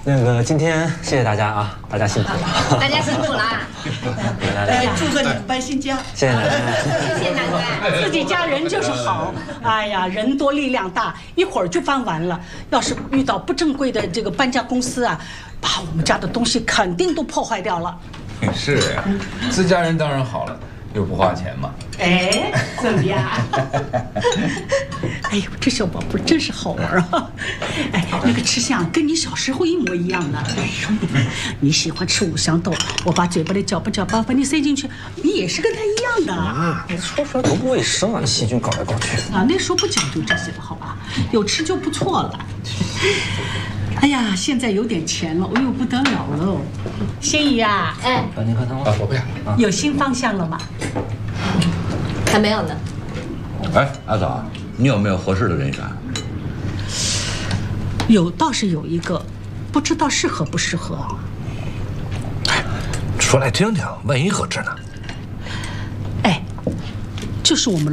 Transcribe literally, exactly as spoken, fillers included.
那个今天谢谢大家啊，大家辛苦了。 大家辛苦了。 哎，祝贺你们搬新家。 谢谢奶奶。 谢谢奶奶。 自己家人就是好。哎呀，人多力量大，一会儿就搬完了。要是遇到不正规的这个搬家公司啊，把我们家的东西肯定都破坏掉了。 是呀，自家人当然好了，又不花钱嘛。 哎，怎么样？哎呦，这小宝贝真是好玩啊！哎，那个吃相跟你小时候一模一样的。哎呦，你喜欢吃五香豆，我把嘴巴里搅吧搅吧把你塞进去，你也是跟他一样的。 啊，你说出来多不卫生啊！细菌搞来搞去。 啊，那时候不讲究这些的好吧？有吃就不错了。哎呀，现在有点钱了，哎呦不得了喽！心怡啊， 哎， 啊，您喝汤吗？ 啊，我不要。 有新方向了吗？ 还没有呢。 哎，阿嫂，你有没有合适的人选？ 有，倒是有一个，不知道适合不适合。 哎，说来听听，万一合适呢？ 哎，就是我们。